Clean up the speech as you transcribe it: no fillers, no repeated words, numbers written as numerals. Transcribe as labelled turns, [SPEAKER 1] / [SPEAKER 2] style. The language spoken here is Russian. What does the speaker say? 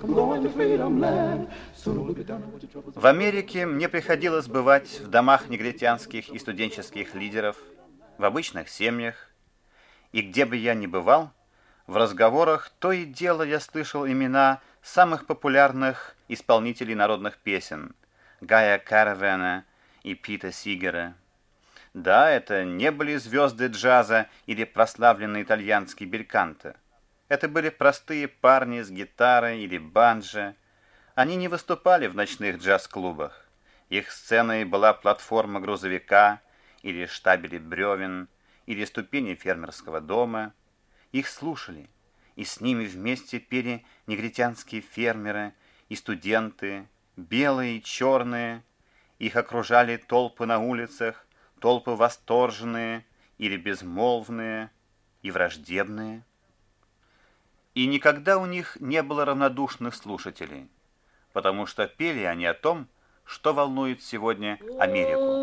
[SPEAKER 1] В Америке мне приходилось бывать в домах негритянских и студенческих лидеров, в обычных семьях, и где бы я ни бывал, в разговорах то и дело я слышал имена самых популярных исполнителей народных песен Гая Каравена и Пита Сигера. Да, это не были звезды джаза или прославленные итальянские бельканто. Это были простые парни с гитарой или банджо. Они не выступали в ночных джаз-клубах. Их сценой была платформа грузовика или штабели бревен, или ступени фермерского дома. Их слушали, и с ними вместе пели негритянские фермеры и студенты, белые и черные. Их окружали толпы на улицах, толпы восторженные или безмолвные и враждебные. И никогда у них не было равнодушных слушателей, потому что пели они о том, что волнует сегодня Америку.